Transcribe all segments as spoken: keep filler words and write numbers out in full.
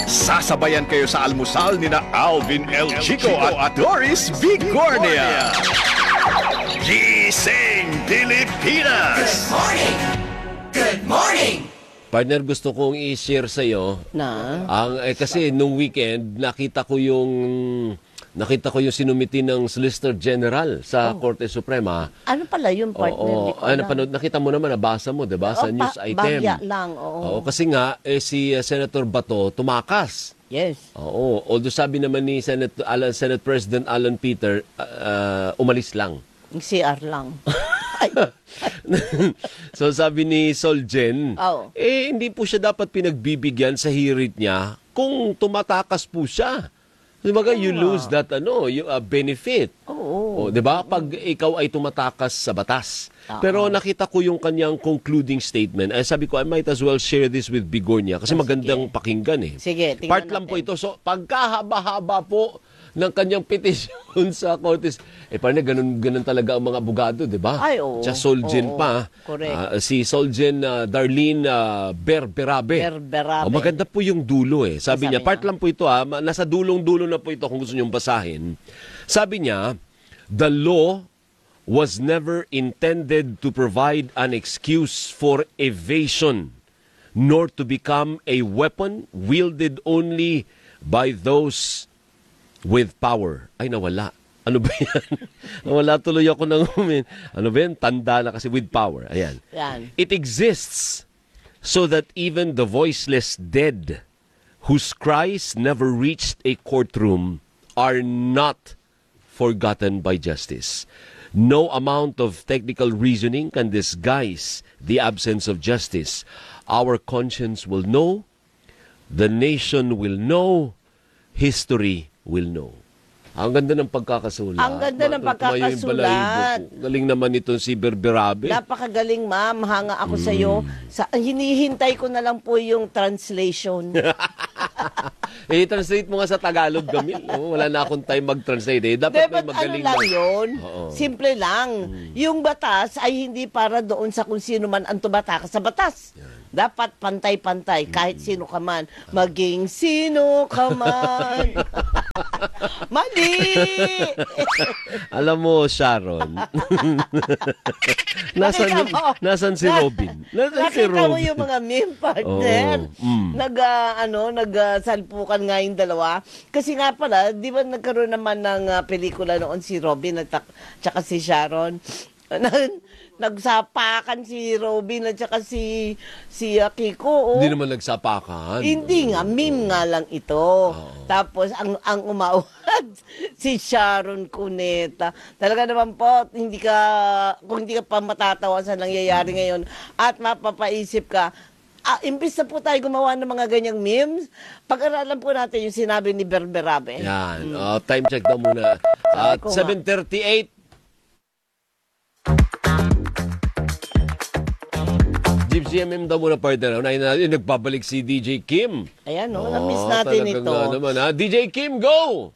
Sasabayan kayo sa almusal ni na Alvin El Chico at Doris Vigornia. Gising Pilipinas! Good morning! Good morning! Partner, gusto kong i-share sa'yo. Na? Ang, eh, kasi nung weekend, nakita ko yung nakita ko yung sinumiti ng Solicitor General sa Oh. Korte Suprema. Ano pala yung partner? Oo, Di ko ano, alam. napanood, nakita mo naman, nabasa mo, diba? Sa Oh, news pa- item. Bagya lang, oo. Oo, kasi nga, eh, si uh, Senator Bato tumakas. Yes. Oo, although sabi naman ni Senate, Alan, Senate President Alan Peter, uh, umalis lang. Yung C R lang. Ay, So sabi ni Solgen, Oo. eh hindi po siya dapat pinagbibigyan sa hirit niya kung tumatakas po siya. Diba you lose that ano, you, uh, benefit. oo. O, 'di ba? Pag ikaw ay tumatakas sa batas. Pero nakita ko yung kanyang concluding statement. Ay sabi ko, I might as well share this with Bigornia kasi magandang pakinggan eh. Sige, tingnan Part lang po natin. ito. So, pagkahaba-haba po ng kanyang petisyon sa Cortes, eh parang ganun, ganun talaga ang mga abogado, di ba? Ay, oo. Siya Solgen Oo, pa. correct. Ah, si Solgen uh, Darlene uh, Berberabe. Berberabe. Oh, maganda po yung dulo eh. Sabi, Sabi niya, part niya. lang po ito ha, ma- nasa dulong-dulo na po ito kung gusto niyong basahin. Sabi niya, the law was never intended to provide an excuse for evasion, nor to become a weapon wielded only by those with power. Ay, nawala. Ano ba yan? Nawala tuloy ako ng umin. Ano ba yan? Tanda na kasi with power. Ayan. Yan. It exists so that even the voiceless dead whose cries never reached a courtroom are not forgotten by justice. No amount of technical reasoning can disguise the absence of justice. Our conscience will know, the nation will know, history will know. Ang ganda ng pagkakasulat. Ang ganda ng Tumayo yung pagkakasulat. balahibo ko. Galing naman itong si Berberabe. Napakagaling, ma'am. Hanga ako sa iyo. Sa, hinihintay ko na lang po yung translation. Eh, translate mo nga sa Tagalog, Gamil. Oh, wala na akong time mag-translate. Eh. Dapat Dapat may ano magaling lang na- yun, Oo. simple lang. Yung batas ay hindi para doon sa kung sino man ang tumatakas sa batas. Dapat pantay-pantay, kahit sino ka man. Maging sino ka man. Mali! Alam mo, Sharon. nasan, Nakita mo? nasan si Robin? Nasan si Nakita mo Robin? yung mga meme partner. Oo, mm. Nag, ah, ano, nagsalpukan nga yung dalawa. Kasi nga pala, di ba nagkaroon naman ng ah, pelikula noon si Robin at tak- tsaka si Sharon. Nagsapakan si Robin at tsaka si, si ah, Kiko. Oh. Hindi naman nagsapakan. Hindi nga, meme nga lang ito. Tapos, ang ang umawad, si Sharon Cuneta. Talaga naman po, hindi ka, kung hindi ka pa matatawa sa nangyayari ngayon at mapapaisip ka, ah, imbis na po tayo gumawa ng mga ganyang memes, pag-aralan po natin yung sinabi ni Berberabe. Yan. Oh, time check daw muna. At ko nga. seven thirty-eight. Gypsy M M daw muna, partner. Unahin na natin, nagbabalik si D J Kim. Ayan, no, Oh, na-miss natin talagang ito. nga naman, ha? D J Kim, go!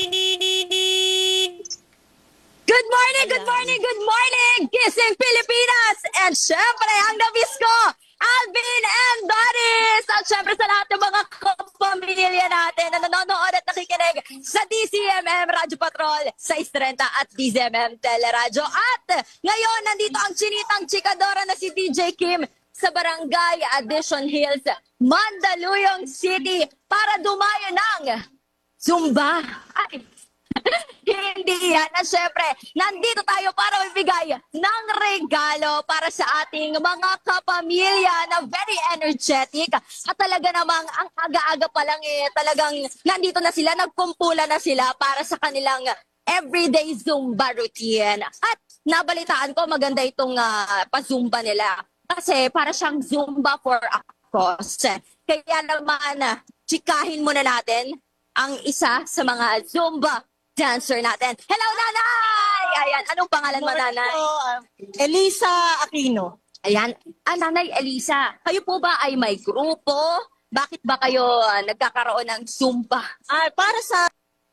Good morning, good morning, good morning! Kissing Pilipinas! And syempre, ang nabis ko, Alvin and Doris! At syempre sa lahat ng mga kapamilya natin na nanonood at nakikinig sa D C M M Radio Patrol, sa Istrenta at D Z M M Teleradyo. At ngayon, nandito ang chinitang chikadora na si D J Kim sa Barangay Addition Hills, Mandaluyong City para dumayo ng Zumba. Ay, hindi yan. At syempre, nandito tayo para magbigay ng regalo para sa ating mga kapamilya na very energetic. At talaga namang ang aga-aga pa lang eh, talagang nandito na sila, nagkumpula na sila para sa kanilang everyday Zumba routine. At nabalitaan ko, maganda itong uh, pa-Zumba nila. Kasi para siyang Zumba for a cause. Kaya naman, uh, chikahin muna natin ang isa sa mga Zumba dancer natin. Hello, Nanay! Ayan, anong pangalan mo, Nanay? Elisa Aquino. Ayan, ah, Nanay Elisa, kayo po ba ay may grupo? Bakit ba kayo ah, nagkakaroon ng Zumba? Ah, para sa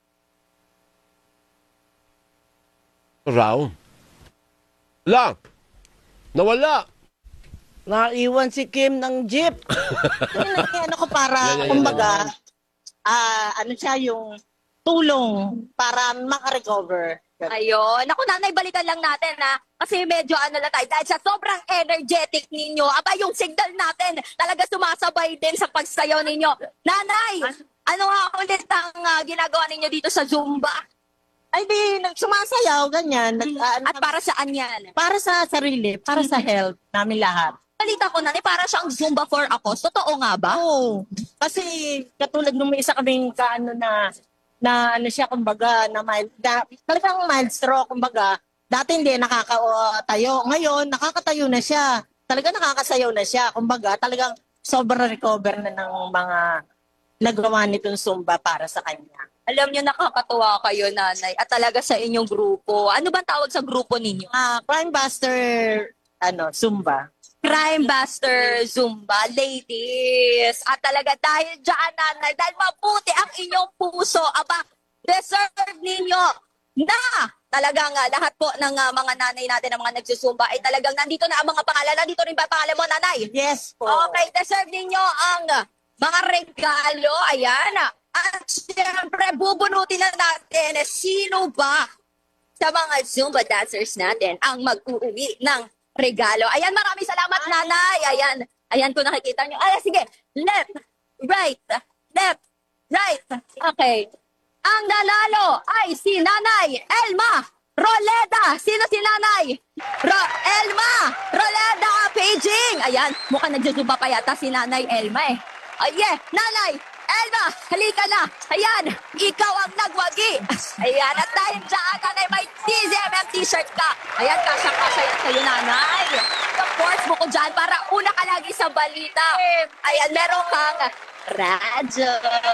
Raw. Wala. Nawala. Naiwan si Kim ng jeep. ano ko para Yan, yan, yan, kumbaga ah, ano siya, yung tulong para makarecover. Ayun. Naku, nanay, balikan lang natin, ha? Kasi medyo ano lang tayo. Dahil sa sobrang energetic ninyo, aba, yung signal natin talaga sumasabay din sa pagsayaw ninyo. Nanay, ano nga ulit ang ah, ginagawa ninyo dito sa Zumba? Ay, di, nag- sumasayaw, ganyan. Nag, ah, At para saan yan? para sa sarili, para sa health namin lahat. Balita ko, nanay, para siyang Zumba for a cause. Totoo nga ba? Oo. Kasi katulad nung may isa kaming kaano na na ano siya kumbaga na mild na, talagang mild stroke kumbaga. Dati hindi nakakatayo. Ngayon nakakatayo na siya. Talaga nakakasayaw na siya. Kumbaga talagang sobrang recover na ng mga nagawa nitong Zumba para sa kanya. Alam niyo, nakakatuwa kayo, nanay. At talaga sa inyong grupo. Ano ba tawag sa grupo ninyo? Ah, Crime Buster ano, Zumba. Crime Buster Zumba, ladies. At talaga dahil dyan, nanay, dahil mabuti ang inyong puso, aba, deserve ninyo na talagang uh, lahat po ng uh, mga nanay natin, ng mga nagsusumba, ay talagang nandito na ang mga pangalan. Nandito rin ba pangalan mo, nanay? Yes po. Okay, deserve ninyo ang uh, mga regalo. Ayan. At siyempre, bubunutin na natin eh, sino ba sa mga Zumba dancers natin ang mag-uwi ng regalo. Ayan, maraming salamat, nanay. Ayan, ayan kung nakikita nyo. Ay, sige, left, right, left, right. Okay. Ang nanalo ay si Nanay Elma Roleda. Sino si Nanay? Ro Elma Roleda Paging. Ayan, mukhang nagsusuba pa yata si Nanay Elma eh. Oh, yeah, Nanay Elma, halika na. Ayan, ikaw ang nagwagi. Ayan, at dahil dyan, nanay, may D Z M M t-shirt ka. Ayan, kasya-kasya yan sa'yo, nanay. Of course, mo ko dyan para una ka lagi sa balita. Ayan, meron kang radyo.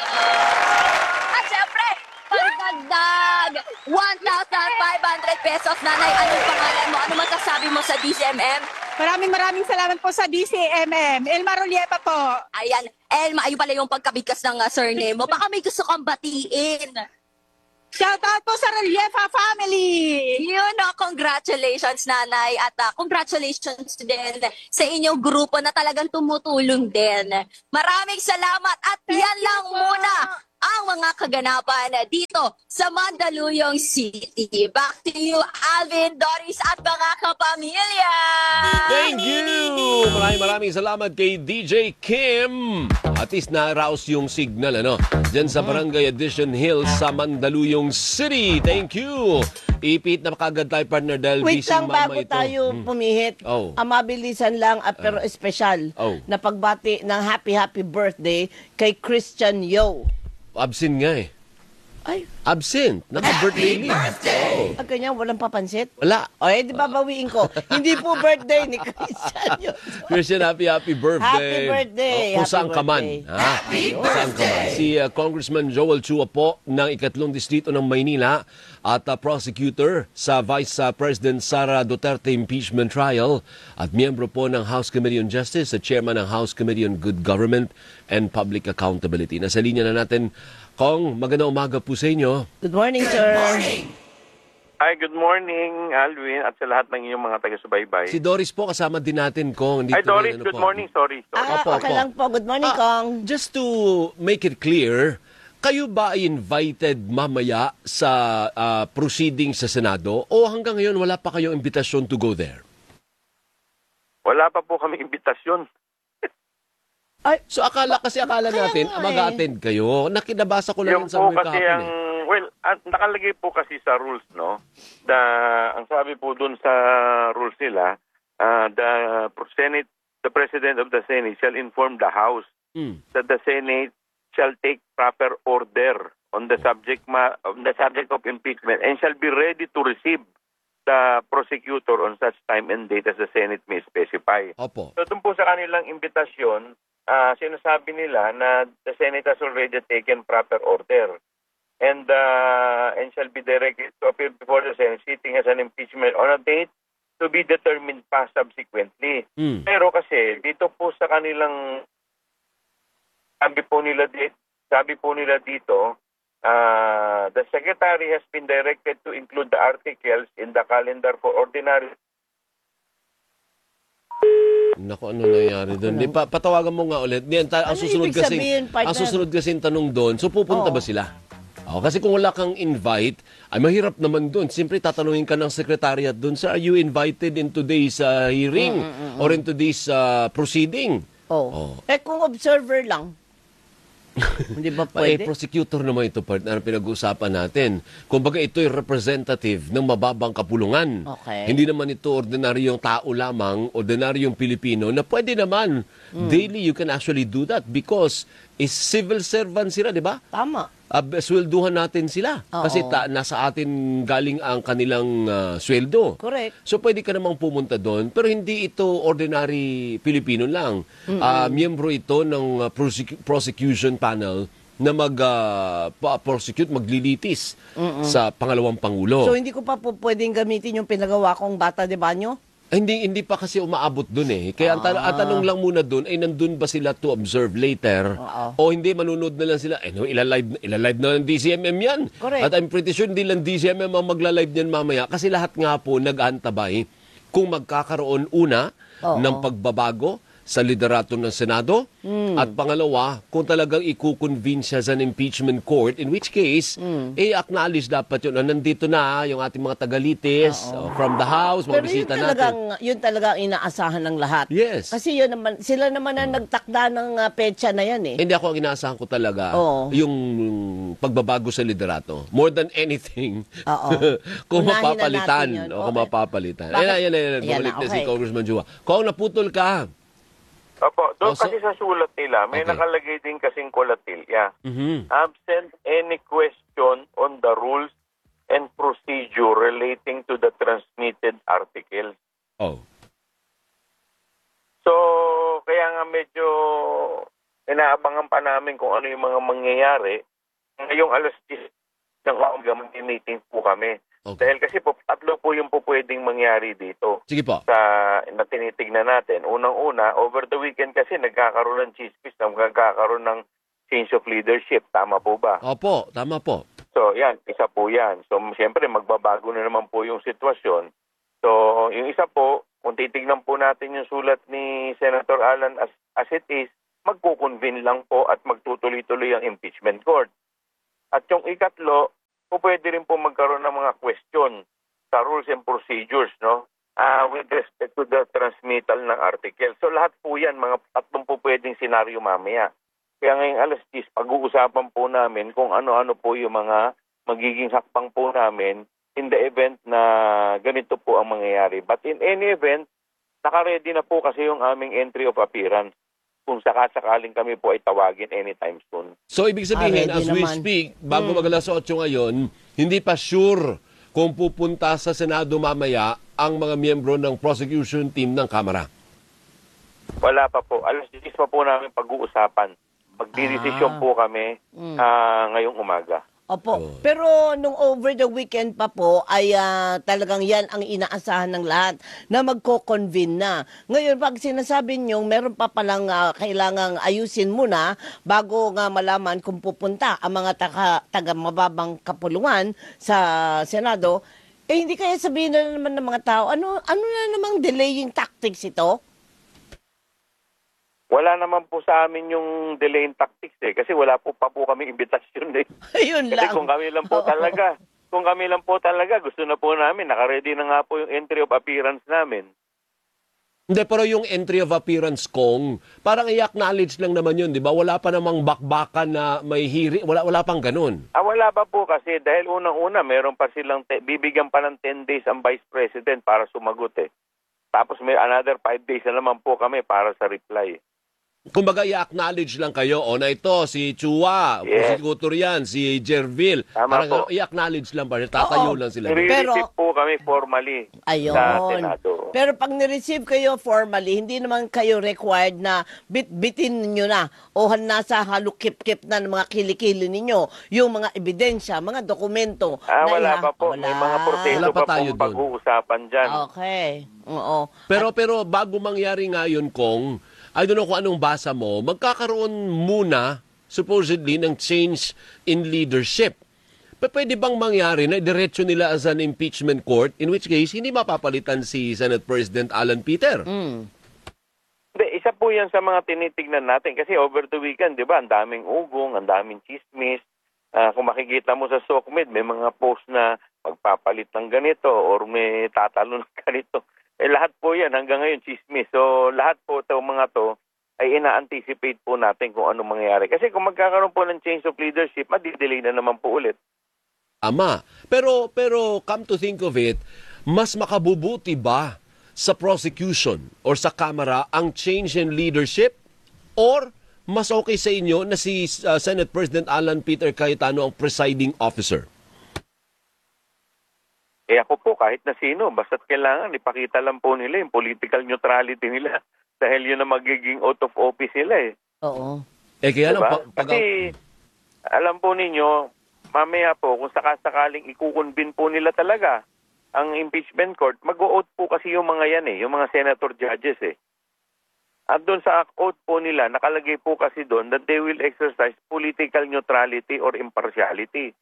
At syempre, pagdagdag, one thousand five hundred pesos, nanay. Anong pangalan mo? Ano masasabi mo sa D Z M M? Maraming maraming salamat po sa D C M M. Elma Roliepa po. Ayan, Elma, ayun pala yung pagkabigkas ng uh, surname mo. Baka may gusto kang batiin. Shout out po sa Roliepa family. Yun, no, congratulations, nanay. At uh, congratulations din sa inyong grupo na talagang tumutulong din. Maraming salamat at yan lang muna ang mga kaganapan dito sa Mandaluyong City. Back to you, Alvin, Doris, at mga kapamilya! Thank you! Maraming maraming salamat kay D J Kim. At least na-rouse yung signal, ano? Diyan sa Barangay Addition Hills sa Mandaluyong City. Thank you! Ipit na kagad tayo, partner, dahil Wait busy lang, mama bago ito. tayo Hmm. pumihit. Oh. Ang mabilisan lang, ah, pero espesyal Oh. na pagbati ng happy, happy birthday kay Christian Yo. Absent nga eh. Ay, Absent. Naka-birthday leave. Oh. ang ganyan, walang papansit. Wala. O, eh, di ba bawiin ko? Hindi po birthday ni Christian Yo. Christian, happy, happy birthday. Happy birthday. Oh, kung Happy saan ka man. birthday. Ha? Kung saan ka man. Si uh, Congressman Joel Chua po ng ikatlong distrito ng Maynila at uh, prosecutor sa Vice uh, President Sara Duterte impeachment trial at miyembro po ng House Committee on Justice at chairman ng House Committee on Good Government and Public Accountability. Nasa linya na natin, Kong, magandang umaga po sa inyo. Good morning, sir. Hi, good morning, Alwin, at sa lahat ng inyong mga taga-subaybay. Si Doris po, kasama din natin, Kong. Dito Hi, Doris, rin, ano good po. morning. Sorry. sorry. Ah, Opo, okay opo. lang po. Good morning, Ah, Kong. Just to make it clear, kayo ba ay invited mamaya sa ah, proceeding sa Senado o hanggang ngayon wala pa kayong invitation to go there? Wala pa po kami imbitasyon. So akala kasi akala Kaya natin nga ah, mag-attend kayo. Nakinabasa ko lang Yung yun sa po mga kasi kahapon ang, eh. well, at nakalagay po kasi sa rules, no? The, ang sabi po dun sa rules nila, uh, the Senate, the President of the Senate shall inform the House Hmm. that the Senate shall take proper order on the subject ma on the subject of impeachment and shall be ready to receive the prosecutor on such time and date as the Senate may specify. Opo. So doon po sa kanilang imbitasyon, ah, sinasabi nila na the Senate has already taken proper order and uh, and shall be directed to appear before the Senate sitting as an impeachment on a date to be determined pa subsequently. Hmm. Pero kasi dito po sa kanilang sabi po nila dito, sabi po nila dito, uh, the Secretary has been directed to include the articles in the calendar for ordinary Naku, ano nangyari doon? Di, pa, patawagan mo nga ulit. Di, ang, ta- ang Ano susunod ibig kasi, sabihin, partner? ang susunod kasi tanong doon, so pupunta Oo. ba sila? Oh, kasi kung wala kang invite, ay mahirap naman doon. Siyempre, tatanungin ka ng secretariat doon, sir, are you invited in today's uh, hearing or in today's uh, proceeding? Oh. Eh kung observer lang, hindi ba Eh, pwede? prosecutor naman ito, partner, ang pinag-uusapan natin. Kumbaga, ito'y representative ng mababang kapulungan. Okay. Hindi naman ito ordinaryong tao lamang, ordinaryong Pilipino, na pwede naman, daily you can actually do that because is civil servant sila, di ba? Tama. Uh, swelduhan natin sila. Oo. Kasi ta- nasa atin galing ang kanilang uh, sweldo. Correct. So pwede ka namang pumunta doon, pero hindi ito ordinary Pilipino lang. Ah, miyembro ito ng uh, prosec- prosecution panel na mag-prosecute, maglilitis sa pangalawang Pangulo. So hindi ko pa po pwedeng gamitin yung pinagawa kong bata de banyo? Eh, hindi hindi pa kasi umaabot doon eh. Kaya ang, tan- ang tanong lang muna doon ay nandun ba sila to observe later Oo. o hindi manunod na lang sila. Eh no, ilalive ilalive na ng D C M M 'yan. Correct. At I'm pretty sure hindi lang D C M M ang magla-live niyan mamaya kasi lahat nga po nag-aantabay kung magkakaroon una Oo. ng pagbabago sa liderato ng Senado at pangalawa kung talagang i-convene siya sa impeachment court, in which case eh acknowledge dapat yun na nandito na yung ating mga tagalitis uh, from the House, mga Pero yun bisita talagang, natin. yun talagang inaasahan ng lahat. Yes. Kasi yun naman, sila naman ang nagtakda ng uh, petsa na yan eh. Hindi ako ang inaasahan ko talaga Oo. yung pagbabago sa liderato. More than anything, Oo. kung Unahin na mapapalitan. natin yun. O kung Okay. mapapalitan. Bakit? Ayan, ayan, ayan. Ayan Bumalik na, na si okay. Congressman Jua. Kung naputol ka, Opo, doon Oh, so- kasi sa sulat nila, may Okay. nakalagay din kasing kolatilya. mhm, Absent any question on the rules and procedure relating to the transmitted articles. oh. So, kaya nga medyo inaabangan pa namin kung ano yung mga mangyayari. Ngayong alas diyes ng umaga, mag-meeting po kami. Okay. Dahil kasi po, tatlo po yung po pwedeng mangyari dito Sige po. sa na tinitignan natin. Unang-una, over the weekend kasi nagkakaroon ng chismis na nagkakaroon ng change of leadership. Tama po ba? Opo, tama po. So, yan, isa po yan. So, siyempre, magbabago na naman po yung sitwasyon. So, yung isa po, kung titignan po natin yung sulat ni Senator Alan as, as it is, magkukonvene lang po at magtutuloy-tuloy ang impeachment court. At yung ikatlo, po pwede rin po magkaroon ng mga question sa rules and procedures, no? Ah, with respect to the transmittal ng article. So, lahat po yan, mga tatlong po pwedeng senaryo mamaya. Kaya ngayong alas diyes, pag-uusapan po namin kung ano-ano po yung mga magiging hakbang po namin in the event na ganito po ang mangyayari. But in any event, naka-ready na po kasi yung aming entry of appearance kung sakasakaling kami po ay tawagin anytime soon. So, ibig sabihin, Ah, as ready we naman. speak, bago mag alas otso ngayon, hindi pa sure kung pupunta sa Senado mamaya ang mga miyembro ng prosecution team ng Kamara. Wala pa po. Alas diyes pa po namin pag-uusapan. Magdidesisyon po kami ah, ngayong umaga. Opo. Oh. Pero nung over the weekend pa po ay ah, talagang yan ang inaasahan ng lahat na magko-convene na. Ngayon pag sinasabi niyo meron pa palang ah, kailangang ayusin muna bago nga malaman kung pupunta ang mga taga, taga mababang kapulungan sa Senado, eh hindi kaya sabihin na naman ng mga tao, ano ano na namang delaying tactics ito? Wala naman po sa amin yung delaying tactics eh. Kasi wala po pa po kami imbitasyon eh. Ayun Kasi lang. kung kami lang po talaga, kung kami lang po talaga, gusto na po namin, nakaready na nga po yung entry of appearance namin. Hindi, pero yung entry of appearance kong, parang i-acknowledge lang naman yun, di ba? Wala pa namang bakbakan na may hearing, wala, wala pang ganun. Ah, wala pa po kasi dahil unang-una, meron pa silang, te- bibigyan pa ng ten days ang Vice President para sumagot eh. Tapos may another five days na naman po kami para sa reply. Kumbaga, i-acknowledge lang kayo, o na ito, si Chua, Yes. prosekutor yan, si Jerville. Tama Parang po. ano, i-acknowledge lang ba? Tatayo Oo. lang sila. I-receive po kami formally Ayun. sa Senado. Pero pag ni-receive kayo formally, hindi naman kayo required na bit-bitin ninyo na o nasa halukip-kip na ng mga kilikili ninyo yung mga ebidensya, mga dokumento. Ah, na wala iha- pa po. Wala. May mga proseso Wala pa pa tayo pong dun. pag-uusapan dyan. Okay. Oo. Pero pero bago mangyari nga yun, Kong, I don't know kung anong basa mo, magkakaroon muna, supposedly, ng change in leadership. Pa- Pwede bang mangyari na diretso nila as an impeachment court, in which case, hindi mapapalitan si Senate President Alan Peter? po yan sa mga tinitignan natin. Kasi over the weekend, di ba, ang daming ugong, ang daming chismis. Ah, kung makikita mo sa SOCMED, may mga post na magpapalit ng ganito or may tatalo ng ganito. Eh lahat po yan hanggang ngayon chismis. So lahat po ito mga to ay ina-anticipate po natin kung ano mangyayari. Kasi kung magkakaroon po ng change of leadership, madidelay na naman po ulit. Ama. Pero, pero come to think of it, mas makabubuti ba sa prosecution or sa Kamara ang change in leadership? Or mas okay sa inyo na si uh, Senate President Alan Peter Cayetano ang presiding officer? Eh ako po, kahit na sino, basta't kailangan, ipakita lang po nila yung political neutrality nila. Dahil yun ang magiging out of office nila eh. Oo. Eh kaya lang, Diba? pag, pag, Kasi alam po ninyo, mamaya po, kung sakasakaling ikukunbin po nila talaga ang impeachment court, mag-o-out po kasi yung mga yan eh, yung mga senator judges eh. At doon sa oath po nila, nakalagay po kasi doon that they will exercise political neutrality or impartiality.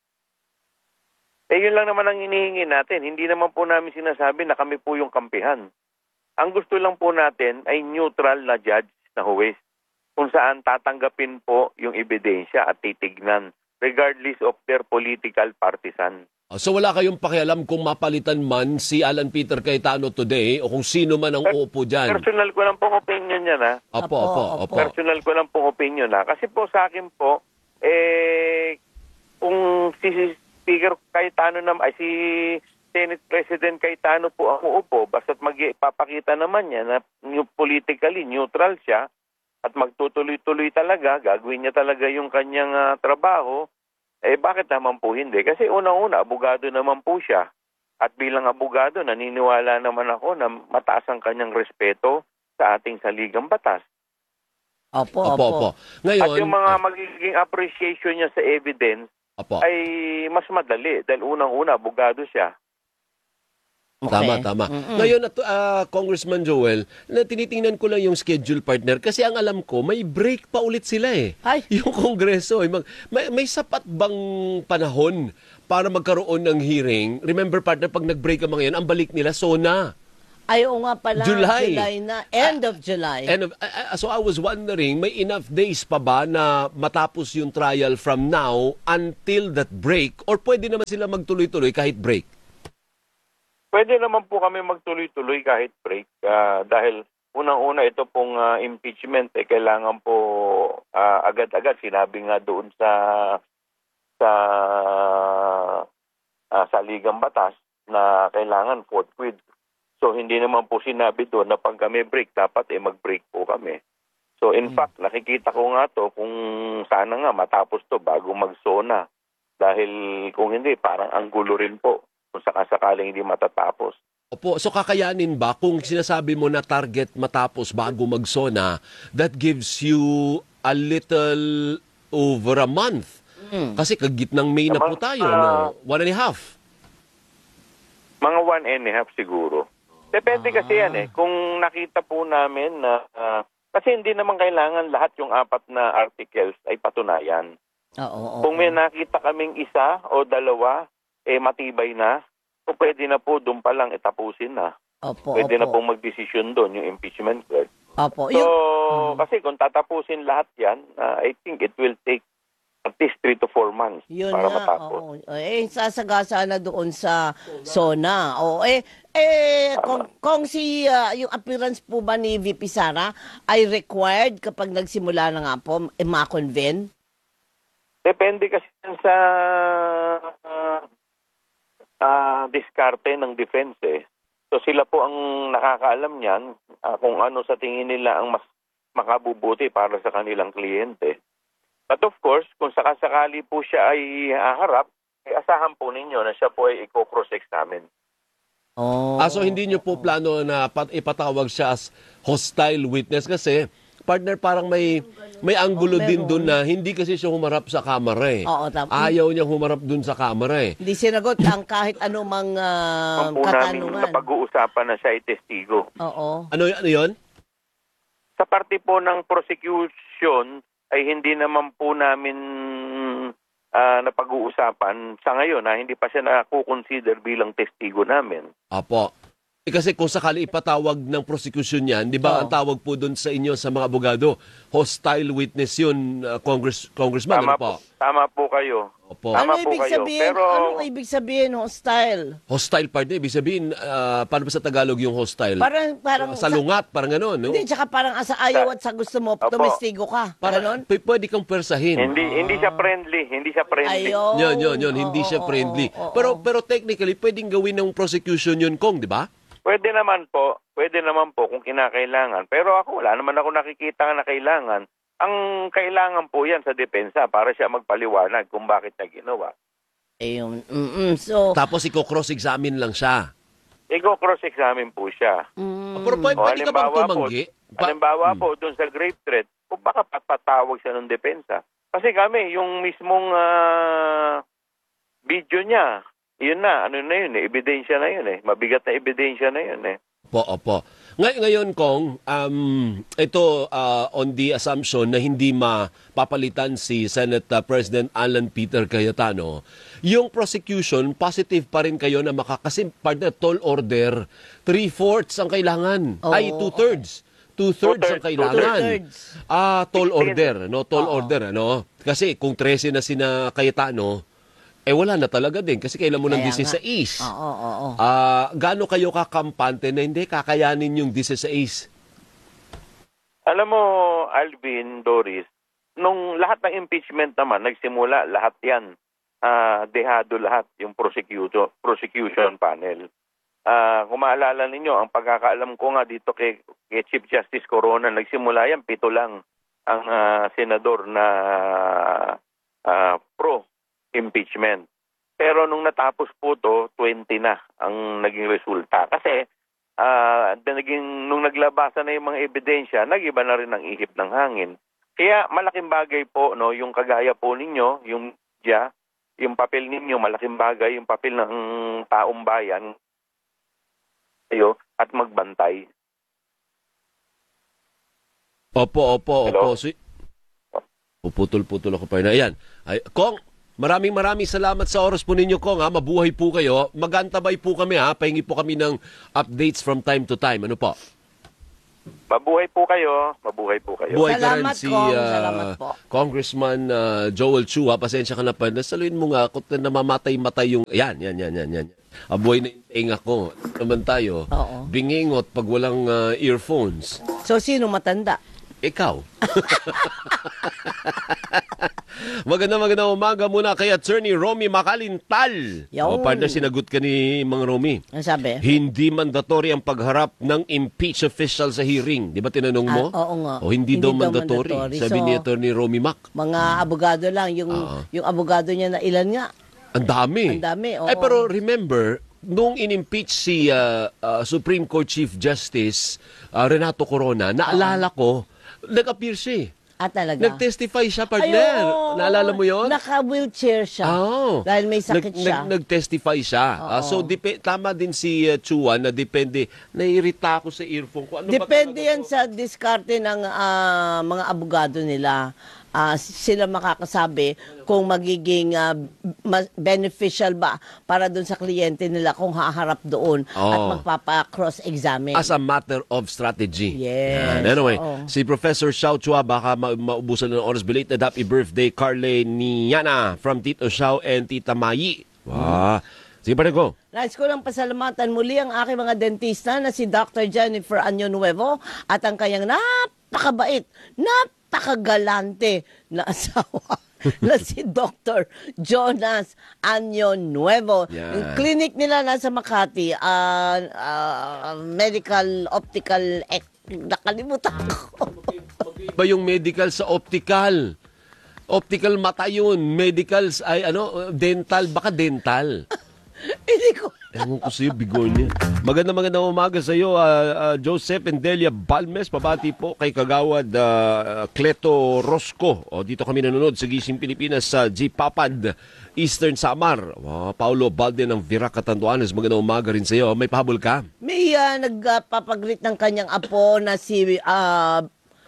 Eh yun lang naman ang hinihingi natin. Hindi naman po namin sinasabi na kami po yung kampihan. Ang gusto lang po natin ay neutral na judge na huwes kung saan tatanggapin po yung ebidensya at titignan regardless of their political partisan. so wala kayong pakialam kung mapalitan man si Alan Peter Cayetano today o kung sino man ang uupo dyan? Personal ko lang pong opinion yan ha. Opo, opo, opo. Personal ko lang pong opinion ha. Kasi po sa akin po, eh, kung si Speaker Cayetano naman, ay si Senate President Cayetano po ang uupo, basta't magpapakita naman niya na politically neutral siya at magtutuloy-tuloy talaga, gagawin niya talaga yung kanyang uh, trabaho, eh bakit naman po hindi? Kasi unang-una, abogado naman po siya. At bilang abogado, naniniwala naman ako na mataas ang kanyang respeto sa ating saligang batas. Opo, Opo, opo. opo. Ngayon, At yung mga magiging appreciation niya sa evidence opo. ay mas madali dahil unang-una, abogado siya. Okay. Tama, tama. Mm-mm. Ngayon, at, uh, Congressman Joel, na tinitingnan ko lang yung schedule partner kasi ang alam ko, may break pa ulit sila eh. Ay. Yung Kongreso, eh, mag, may, may sapat bang panahon para magkaroon ng hearing? Remember partner, pag nag-break ang mga yan, ang balik nila, SONA. Ay, oo nga pala. July. July na. End of July. And uh, uh, so I was wondering, may enough days pa ba na matapos yung trial from now until that break? Or pwede naman sila magtuloy-tuloy kahit break? Pwede naman po kami magtuloy-tuloy kahit break uh, dahil unang-una ito pong uh, impeachment eh kailangan po uh, agad-agad sinabi nga doon sa sa uh, saligang batas na kailangan forthwith. So hindi naman po sinabi doon na pag kami break dapat eh mag-break po kami. So in fact nakikita ko nga to kung sana nga matapos to bago mag-SONA dahil kung hindi parang ang gulo rin po kung sakasakaling hindi matatapos. Opo, so kakayanin ba kung sinasabi mo na target matapos bago mag-SONA, that gives you a little over a month? Mm. Kasi kagitnang May na po tayo, uh, no? One and a half. Mga one and a half siguro. Depende ah. kasi yan eh. Kung nakita po namin na, uh, kasi hindi naman kailangan lahat yung apat na articles ay patunayan. Oo, oo. Kung may nakita kaming isa o dalawa, eh matibay na, so pwede na po doon pa lang itapusin na. Opo, pwede opo. na pong mag-desisyon doon yung impeachment court. Opo. So, Yung, kasi kung tatapusin lahat yan, uh, I think it will take at least three to four months yun para nga, matapos. oo. Eh, sasagasa na doon sa SONA. O, eh, eh, kung, kung si, uh, yung appearance po ba ni V P Sara ay required kapag nagsimula na nga po, eh, ma-convene? Depende kasi sa uh, uh, diskarte ng defense eh. So sila po ang nakakaalam niyan uh, kung ano sa tingin nila ang mas makabubuti para sa kanilang kliyente. But of course, kung sakasakali po siya ay haharap, ay asahan po ninyo na siya po ay i-cross-examine. Oh. Ah, so hindi nyo po plano na pat- ipatawag siya as hostile witness kasi partner parang may may anggulo Oh, din meron. doon na hindi kasi siya humarap sa kamera eh. Oo, tama. Ayaw niyang humarap doon sa kamera eh. Hindi sinagot ang kahit anumang uh, Kung po namin katanungan. napag-uusapan na siya ay testigo. Oo. Ano, ano yun? Sa parte po ng prosecution ay hindi naman po namin uh, napag-uusapan sa ngayon na hindi pa siya nakukonsider bilang testigo namin. Apo. Eh, kasi kung sakali ipatawag ng prosecution yan, di ba Oo. ang tawag po doon sa inyo sa mga abogado, hostile witness yun, uh, Congress, Congressman, Tama ano po? po, tama po kayo. Opo. Tama Ano po ibig kayo. sabihin? Pero Anong ibig sabihin, hostile? Hostile partner, ibig sabihin, ah, paano ba sa Tagalog yung hostile? Parang, parang, Salungat, parang gano'n, no? Hindi, tsaka parang asa ayaw at sa gusto mo, Opo. domestigo ka. Para, Ganon? p- pwede kang persahin. hindi hindi siya friendly, hindi siya friendly. Ayaw. Yun, yun, yun. Hindi Oo, siya oo, friendly. oo, oo. Pero pero technically, pwedeng gawin ng prosecution yun, Kong, di ba? Pwede naman po, pwede naman po kung kinakailangan. Pero ako, wala naman ako nakikita na kailangan. Ang kailangan po yan sa depensa para siya magpaliwanag kung bakit niya ginawa. Ayun. Mm-mm. So, Tapos iko-cross-examine lang siya. Iko cross-examine po siya. mm, Pero pwede, O pwede ka bang halimbawa po, tumanggi? Pa- halimbawa Hmm. po doon sa grave threat, kung baka patawag siya ng depensa. Kasi kami, yung mismong ah, video niya, yun na, ano na yun eh, ebidensya na yun eh. Mabigat na ebidensya na yun eh. Opo, opo. Ngay- ngayon, Kong, um, ito uh, on the assumption na hindi mapapalitan si Senate uh, President Alan Peter Cayetano, yung prosecution, positive pa rin kayo na makakasim, partner, tall order, three-fourths ang kailangan. Oo. Ay, two-thirds. Two-thirds ang Two-thirds, kailangan. two-thirds. Ah, tall sixteen. order, no? Tall Oo. order, ano? Kasi kung thirteen na sina Cayetano, eh wala na talaga din kasi kailan mo ng Kaya nga. sixteen. Oo, oo, oo. Ah, gaano kayo kakampante na hindi kakayanin yung sixteen? Alam mo, Alvin, Doris, nung lahat ng impeachment naman, nagsimula lahat yan. Ah, dehado lahat yung prosecution, prosecution panel. Ah, kung maalala ninyo, ang pagkakaalam ko nga dito kay, kay Chief Justice Corona, nagsimula yan, pito lang ang ah, senador na ah, pro-impeachment. Pero nung natapos po to, twenty na ang naging resulta. Kasi ah, naging, nung naglabasan na yung mga ebidensya, nag-iba na rin ang ihip ng hangin. Kaya malaking bagay po, no, yung kagaya po ninyo, yung media, yung papel ninyo, malaking bagay yung papel ng taong bayan ayo at magbantay. Opo, opo, Hello? opo. Si... Puputol-putol ako pa na. Ayan. Ay, Kong, maraming maraming salamat sa oras po ninyo, Kong. Ha? Mabuhay po kayo. Magantabay po kami. Ha? Pahingi po kami ng updates from time to time. Ano po? Mabuhay po kayo, mabuhay po kayo. Buhay ka rin Salamat, si Kong. ah, Salamat po. Congressman ah, Joel Chu. Ha? Pasensya ka na pa. Nasaluin mo nga kung namamatay-matay yung... Yan, yan, yan, yan, yan. Abuhay na yung tinga ko. Naman tayo. Oo. Bingingot pag walang ah, earphones. So, sino matanda? Ikaw. Maganda maganda umaga muna kay Attorney Romy Macalintal. Yaw. O, partner, sinagot ka ni Mang Romy. Ano sabi? Hindi mandatory ang pagharap ng impeach official sa hearing. Di ba tinanong mo? Ah, oo nga. O hindi, Hindi daw daw mandatory. mandatory. Sabi So, ni Attorney Romy Mac. Mga abogado lang. Yung, Oo. yung abogado niya na ilan nga? Ang dami. Ang dami, oo. Ay, pero remember, nung in-impeach si ah, ah, Supreme Court Chief Justice ah, Renato Corona, naalala ko, nag-appear siya eh. Ah, talaga? Nag-testify siya, partner. Ay, oo. Naalala mo yon? Naka-wheelchair siya. Oo. Dahil may sakit Nag- siya. Nag, nag-testify siya. Ah, so, dipe- tama din si uh, Chuan na depende. Naiirita ako sa earphone ko. Ano ba Depende talaga yan to? sa diskarte ng ah, mga abogado nila. Ah, sila makakasabi kung magiging ah, mas- beneficial ba para dun sa kliyente nila kung haharap doon at Oh. magpapa-cross-examine. As a matter of strategy. Yes. Yan. Anyway, Oo. si Professor Xiao Chua, baka ma- maubusan ng oras. Belated happy birthday, Carle Niana from Tito Xiao and Tita Mayi. Wow. Sige pa rin ko. Nais ko lang pasalamatan muli ang aking mga dentista na si Doctor Jennifer Anyo Nuevo at ang kanyang napakabait, napakagalante na asawa na si Doctor Jonas Anyo Nuevo. Yan. Yung clinic nila nasa Makati, ah, ah, medical, optical, ex- nakalimutan ko. Ba yung medical sa optical? Optical mata yun. Medicals ay ano, dental, baka dental. Hindi ko. Ewan ko sa'yo, Bigornia. Maganda maganda umaga sa'yo, uh, uh, Joseph Endelia Balmes. Pabati po kay Kagawad uh, Cleto Rosco. O, dito kami nanonood sa Gising Pilipinas sa G. Papad, Eastern Samar. Oh, Paulo Balde ng Virac Catanduanes. Maganda umaga rin sa'yo. May pahabol ka? May uh, nagpapagrit ng kanyang apo na si ah,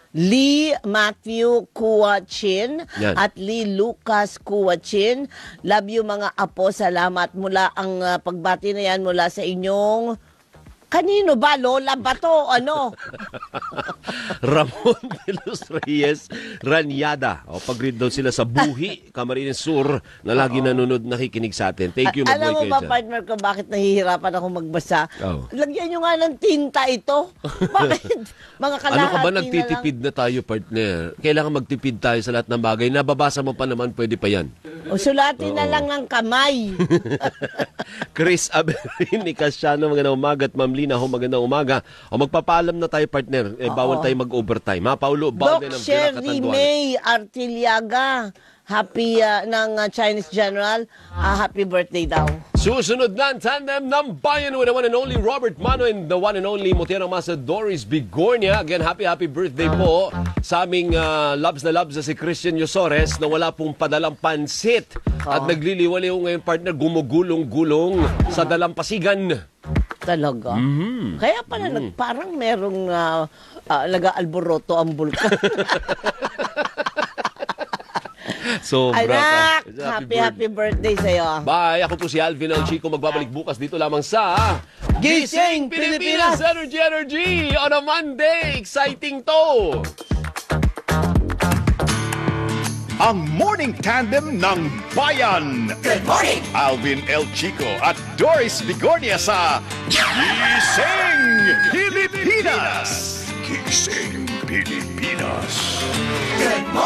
Lee Matthew Kuwachin Yan. at Lee Lucas Kuwachin. Love you mga apo. Salamat mula ang ah, pagbati na yan mula sa inyong Kanino ba? Lola ba to? Ano? Ramon de los Reyes Ranyada. O, pag-read daw sila sa Buhi, Camarines Sur, na lagi nanonood, nakikinig sa atin. Thank you, A- Alam mo mabuhay ba, kayo dyan. partner ko, bakit nahihirapan ako magbasa? Oh. Lagyan nyo nga ng tinta ito. Bakit? Mga kalahati Ano ka ba, na nagtitipid na, tayo, partner? Kailangan magtipid tayo sa lahat ng bagay. Nababasa mo pa naman, pwede pa yan. lang. O sulatin na lang ng kamay. Chris Aberin, Ikasyano, magandang umaga. At Ma'am Lina, ho, magandang umaga. O magpapaalam na tayo, partner. Eh, bawal tayo mag-overtime. Ha, Paulo, bawal Doc din ng Sherry Katanduan. May Artiliaga. Happy uh, ng uh, Chinese General. Uh, happy birthday daw. Susunod na ang tandem ng bayan with the one and only Robert Mano and the one and only Mutiara Masa Doris Bigornia. Again, happy happy birthday po sa aming uh, loves na loves na si Christian Yosores na wala pong padalang pansit. At nagliliwaliw ngayon, partner, gumugulong-gulong sa dalampasigan. Talaga. Mm-hmm. Kaya pala nag, parang merong uh, uh, laga-alboroto ang bulkan. Sobra Anak, ka. happy happy birthday sa'yo. Bye! Ako po si Alvin El Chico. Magbabalik bukas dito lamang sa Gising Pilipinas! Energy Energy on a Monday! Exciting to! Ang morning tandem ng bayan. Good morning. Alvin El Chico at Doris Bigornia sa Gising Pilipinas. Gising Pilipinas. Good morning.